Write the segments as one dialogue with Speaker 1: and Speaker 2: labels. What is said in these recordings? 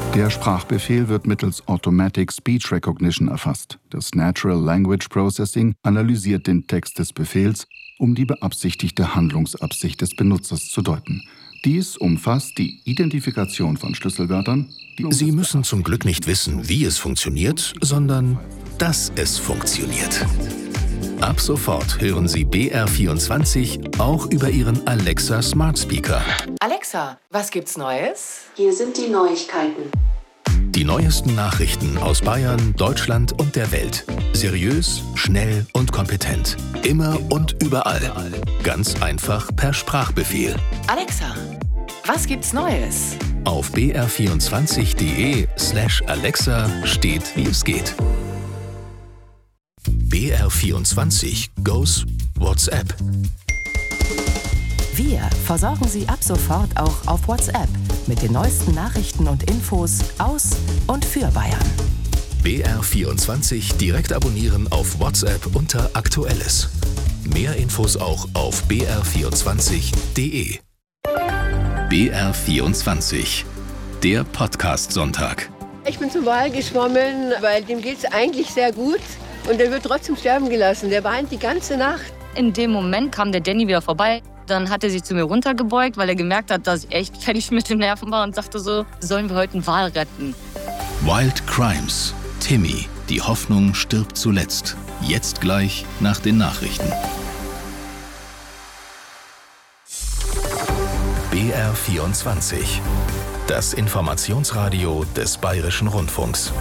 Speaker 1: Der Sprachbefehl wird mittels Automatic Speech Recognition erfasst. Das Natural Language Processing analysiert den Text des Befehls, um die beabsichtigte Handlungsabsicht des Benutzers zu deuten. Dies umfasst die Identifikation von Schlüsselwörtern.
Speaker 2: Sie müssen zum Glück nicht wissen, wie es funktioniert, sondern dass es funktioniert. Ab sofort hören Sie BR24 auch über Ihren Alexa Smart Speaker.
Speaker 3: Alexa, was gibt's Neues?
Speaker 4: Hier sind die Neuigkeiten.
Speaker 2: Die neuesten Nachrichten aus Bayern, Deutschland und der Welt. Seriös, schnell und kompetent. Immer und überall. Ganz einfach per Sprachbefehl.
Speaker 3: Alexa, was gibt's Neues?
Speaker 2: Auf br24.de/Alexa steht, wie es geht. BR24 goes WhatsApp.
Speaker 3: Wir versorgen Sie ab sofort auch auf WhatsApp mit den neuesten Nachrichten und Infos aus und für Bayern.
Speaker 2: BR24 direkt abonnieren auf WhatsApp unter Aktuelles. Mehr Infos auch auf br24.de. BR24, der Podcast-Sonntag.
Speaker 5: Ich bin zum Wal geschwommen, weil dem geht es eigentlich sehr gut. Und der wird trotzdem sterben gelassen. Der weint die ganze Nacht.
Speaker 6: In dem Moment kam der Danny wieder vorbei. Dann hat er sich zu mir runtergebeugt, weil er gemerkt hat, dass ich echt fertig mit den Nerven war und sagte so, sollen wir heute einen Wal retten?
Speaker 2: Wild Crimes. Timmy, die Hoffnung stirbt zuletzt. Jetzt gleich nach den Nachrichten. BR24. Das Informationsradio des Bayerischen Rundfunks.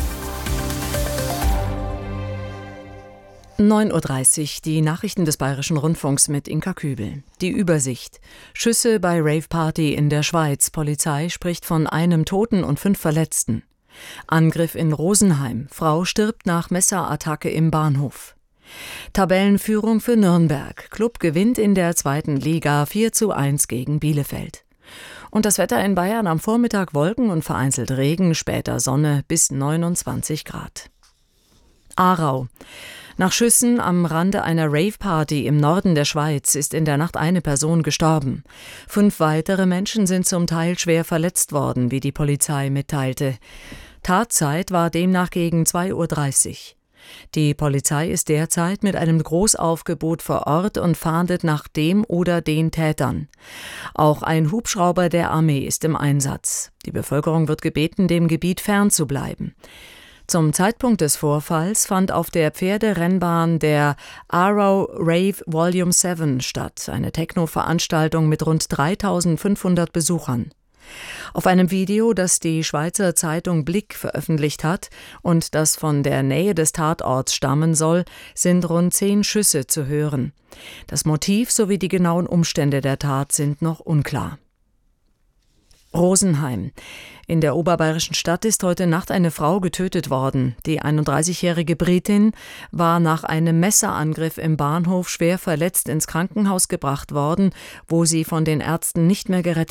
Speaker 7: 9:30 Uhr, die Nachrichten des Bayerischen Rundfunks mit Inka Kübel. Die Übersicht. Schüsse bei Rave-Party in der Schweiz. Polizei spricht von einem Toten und 5 Verletzten. Angriff in Rosenheim. Frau stirbt nach Messerattacke im Bahnhof. Tabellenführung für Nürnberg. Klub gewinnt in der 2. Liga 4:1 gegen Bielefeld. Und das Wetter in Bayern: am Vormittag Wolken und vereinzelt Regen, später Sonne bis 29 Grad. Aarau. Nach Schüssen am Rande einer Rave-Party im Norden der Schweiz ist in der Nacht eine Person gestorben. 5 weitere Menschen sind zum Teil schwer verletzt worden, wie die Polizei mitteilte. Tatzeit war demnach gegen 2:30 Uhr. Die Polizei ist derzeit mit einem Großaufgebot vor Ort und fahndet nach dem oder den Tätern. Auch ein Hubschrauber der Armee ist im Einsatz. Die Bevölkerung wird gebeten, dem Gebiet fernzubleiben. Zum Zeitpunkt des Vorfalls fand auf der Pferderennbahn der Aarau Rave Volume 7 statt, eine Techno-Veranstaltung mit rund 3.500 Besuchern. Auf einem Video, das die Schweizer Zeitung Blick veröffentlicht hat und das von der Nähe des Tatorts stammen soll, sind rund 10 Schüsse zu hören. Das Motiv sowie die genauen Umstände der Tat sind noch unklar. Rosenheim. In der oberbayerischen Stadt ist heute Nacht eine Frau getötet worden. Die 31-jährige Britin war nach einem Messerangriff im Bahnhof schwer verletzt ins Krankenhaus gebracht worden, wo sie von den Ärzten nicht mehr gerettet